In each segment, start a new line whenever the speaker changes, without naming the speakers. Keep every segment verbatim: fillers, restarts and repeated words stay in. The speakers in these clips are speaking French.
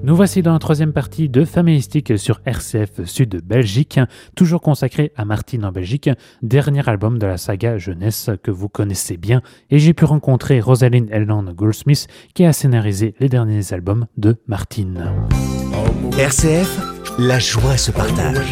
Nous voici dans la troisième partie de Famélistique sur R C F Sud Belgique, toujours consacré à Martine en Belgique, dernier album de la saga jeunesse que vous connaissez bien, et j'ai pu rencontrer Rosalind Elland Goldsmith qui a scénarisé les derniers albums de Martine.
R C F, la joie se partage.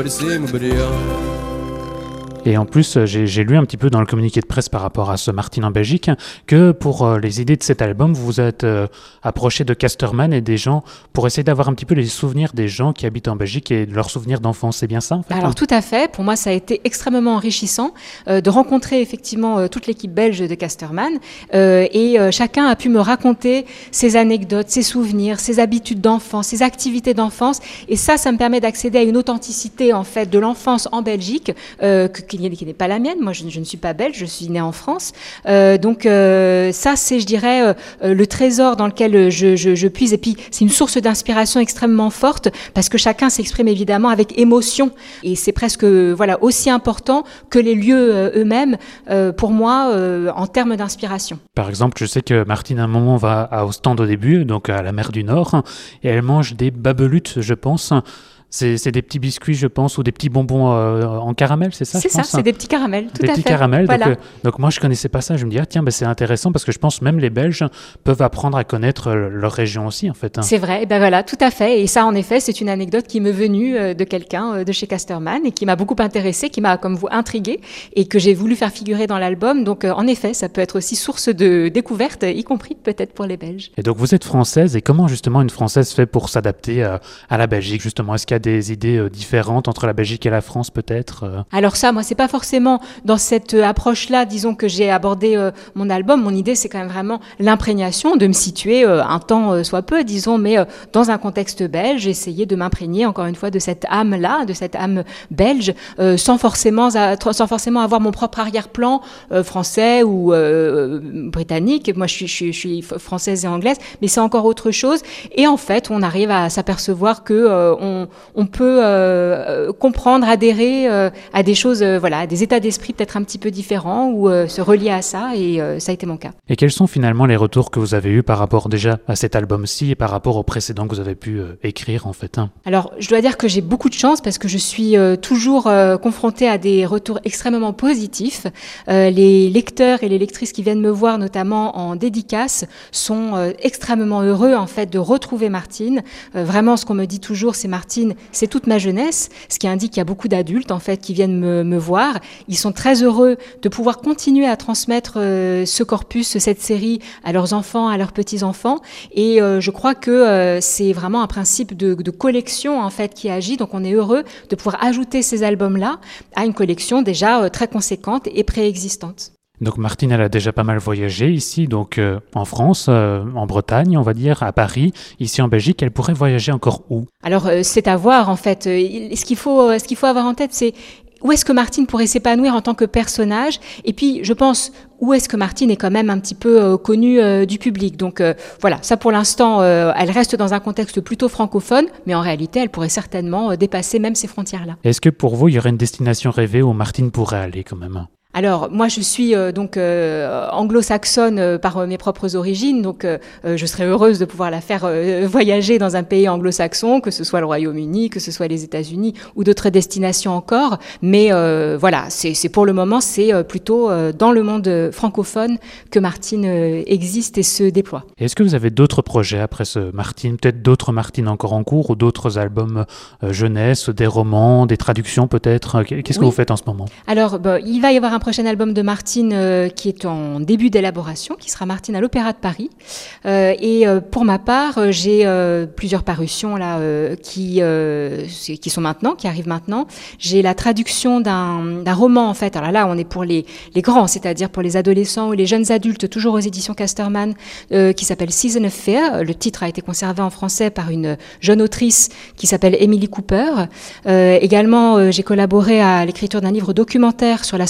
Et en plus, j'ai, j'ai lu un petit peu dans le communiqué de presse par rapport à ce Martine en Belgique que pour euh, les idées de cet album, vous vous êtes euh, approché de Casterman et des gens pour essayer d'avoir un petit peu les souvenirs des gens qui habitent en Belgique et leurs souvenirs d'enfance. C'est bien ça, en fait?
Alors tout à fait. Pour moi, ça a été extrêmement enrichissant euh, de rencontrer effectivement euh, toute l'équipe belge de Casterman euh, et euh, chacun a pu me raconter ses anecdotes, ses souvenirs, ses habitudes d'enfance, ses activités d'enfance. Et ça, ça me permet d'accéder à une authenticité en fait de l'enfance en Belgique euh, que qui n'est pas la mienne. Moi, je, je ne suis pas belge, je suis née en France. Euh, donc, euh, ça, c'est, je dirais, euh, le trésor dans lequel je, je, je puise. Et puis, c'est une source d'inspiration extrêmement forte parce que chacun s'exprime évidemment avec émotion. Et c'est presque, voilà, aussi important que les lieux euh, eux-mêmes euh, pour moi euh, en termes d'inspiration.
Par exemple, je sais que Martine, à un moment, va à Ostende au début, donc à la mer du Nord, et elle mange des babelutes, je pense. C'est, c'est des petits biscuits, je pense, ou des petits bonbons euh, en caramel, c'est ça?
C'est ça, c'est des petits caramels, tout
des
à fait.
Des petits caramels,
voilà.
donc, euh, donc moi je connaissais pas ça, je me dis, ah, tiens, bah, c'est intéressant parce que je pense même les Belges peuvent apprendre à connaître euh, leur région aussi, en fait. Hein.
C'est vrai, et ben voilà, tout à fait. Et ça, en effet, c'est une anecdote qui m'est venue euh, de quelqu'un euh, de chez Casterman et qui m'a beaucoup intéressée, qui m'a, comme vous, intriguée et que j'ai voulu faire figurer dans l'album. Donc, euh, en effet, ça peut être aussi source de découverte, y compris peut-être pour les Belges.
Et donc, vous êtes française, et comment justement une Française fait pour s'adapter euh, à la Belgique, justement? Est-ce qu'il y a des idées euh, différentes entre la Belgique et la France, peut-être? euh...
Alors ça, moi, c'est pas forcément dans cette euh, approche-là, disons, que j'ai abordé euh, mon album. Mon idée, c'est quand même vraiment l'imprégnation, de me situer euh, un temps euh, soit peu, disons, mais euh, dans un contexte belge, essayer de m'imprégner, encore une fois, de cette âme-là, de cette âme belge, euh, sans forcément, sans forcément avoir mon propre arrière-plan euh, français ou euh, britannique. Moi, je suis, je, suis, je suis française et anglaise, mais c'est encore autre chose. Et en fait, on arrive à s'apercevoir que euh, on, on peut euh, Euh, comprendre, adhérer euh, à des choses, euh, voilà, à des états d'esprit peut-être un petit peu différents ou euh, se relier à ça, et euh, ça a été mon cas.
Et quels sont finalement les retours que vous avez eus par rapport déjà à cet album-ci et par rapport au précédent que vous avez pu euh, écrire en fait hein?
Alors, je dois dire que j'ai beaucoup de chance parce que je suis euh, toujours euh, confrontée à des retours extrêmement positifs. Euh, les lecteurs et les lectrices qui viennent me voir, notamment en dédicace, sont euh, extrêmement heureux en fait de retrouver Martine. Euh, vraiment, ce qu'on me dit toujours, c'est Martine, c'est toute ma jeunesse. Ce qui indique qu'il y a beaucoup d'adultes en fait qui viennent me, me voir. Ils sont très heureux de pouvoir continuer à transmettre euh, ce corpus, cette série à leurs enfants, à leurs petits-enfants. Et euh, je crois que euh, c'est vraiment un principe de, de collection en fait qui agit. Donc on est heureux de pouvoir ajouter ces albums-là à une collection déjà euh, très conséquente et préexistante.
Donc Martine, elle a déjà pas mal voyagé ici, donc euh, en France, euh, en Bretagne, on va dire, à Paris, ici en Belgique. Elle pourrait voyager encore où?
Alors euh, c'est à voir en fait. Euh, ce qu'il faut, euh, ce qu'il faut avoir en tête, c'est où est-ce que Martine pourrait s'épanouir en tant que personnage? Et puis, je pense, où est-ce que Martine est quand même un petit peu euh, connue euh, du public? Donc euh, voilà, ça pour l'instant, euh, elle reste dans un contexte plutôt francophone, mais en réalité, elle pourrait certainement euh, dépasser même ces frontières-là.
Est-ce que pour vous, il y aurait une destination rêvée où Martine pourrait aller quand même?
Alors, moi, je suis euh, donc euh, anglo-saxonne euh, par euh, mes propres origines, donc euh, euh, je serais heureuse de pouvoir la faire euh, voyager dans un pays anglo-saxon, que ce soit le Royaume-Uni, que ce soit les États-Unis ou d'autres destinations encore. Mais euh, voilà, c'est, c'est pour le moment, c'est euh, plutôt euh, dans le monde francophone que Martine euh, existe et se déploie.
Est-ce que vous avez d'autres projets après ce Martine, peut-être d'autres Martine encore en cours ou d'autres albums euh, jeunesse, des romans, des traductions peut-être? Qu'est-ce que
oui.
vous faites en ce moment?
Alors, bah, il va y avoir un prochain album de Martine euh, qui est en début d'élaboration, qui sera Martine à l'Opéra de Paris. Euh, et euh, pour ma part, euh, j'ai euh, plusieurs parutions là euh, qui euh, qui sont maintenant, qui arrivent maintenant. J'ai la traduction d'un, d'un roman en fait. Alors là, on est pour les les grands, c'est-à-dire pour les adolescents ou les jeunes adultes, toujours aux éditions Casterman, euh, qui s'appelle Season of Fear. Le titre a été conservé en français par une jeune autrice qui s'appelle Emily Cooper. Euh, également, euh, j'ai collaboré à l'écriture d'un livre documentaire sur la santé mentale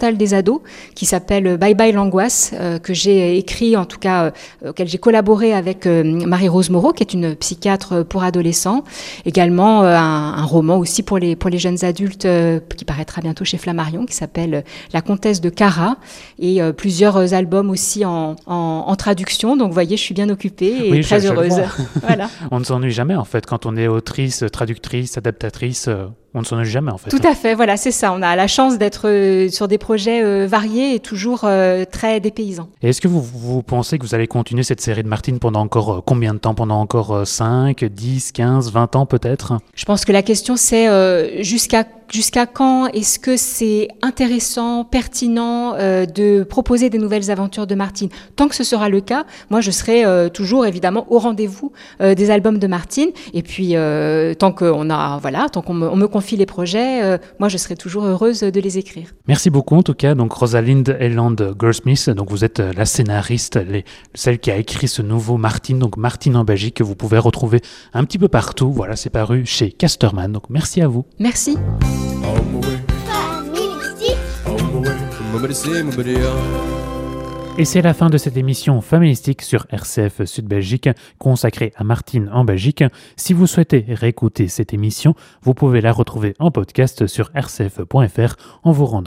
mentale des ados qui s'appelle Bye Bye l'angoisse, euh, que j'ai écrit, en tout cas, euh, auquel j'ai collaboré avec euh, Marie-Rose Moreau, qui est une psychiatre pour adolescents. Également, euh, un, un roman aussi pour les, pour les jeunes adultes euh, qui paraîtra bientôt chez Flammarion, qui s'appelle La Comtesse de Cara, et euh, plusieurs albums aussi en, en, en traduction. Donc, vous voyez, je suis bien occupée et
oui,
très
je, je
heureuse. Voilà.
On ne s'ennuie jamais, en fait, quand on est autrice, traductrice, adaptatrice. Euh... On ne s'ennuie jamais en fait.
Tout à fait, voilà, c'est ça. On a la chance d'être euh, sur des projets euh, variés et toujours euh, très dépaysants.
Et est-ce que vous, vous pensez que vous allez continuer cette série de Martine pendant encore euh, combien de temps? Pendant encore euh, cinq, dix, quinze, vingt ans peut-être?
Je pense que la question c'est euh, jusqu'à Jusqu'à quand est-ce que c'est intéressant, pertinent euh, de proposer des nouvelles aventures de Martine? Tant que ce sera le cas, moi je serai euh, toujours évidemment au rendez-vous euh, des albums de Martine. Et puis euh, tant qu'on a, voilà, tant qu'on me, on me confie les projets, euh, moi je serai toujours heureuse de les écrire.
Merci beaucoup en tout cas. Donc Rosalind Elland Goldsmith, donc vous êtes la scénariste, les, celle qui a écrit ce nouveau Martine, donc Martine en Belgique, que vous pouvez retrouver un petit peu partout. Voilà, c'est paru chez Casterman. Donc merci à vous.
Merci.
Et c'est la fin de cette émission Familistique sur R C F Sud Belgique consacrée à Martine en Belgique. Si vous souhaitez réécouter cette émission, vous pouvez la retrouver en podcast sur r c f point f r en vous rendant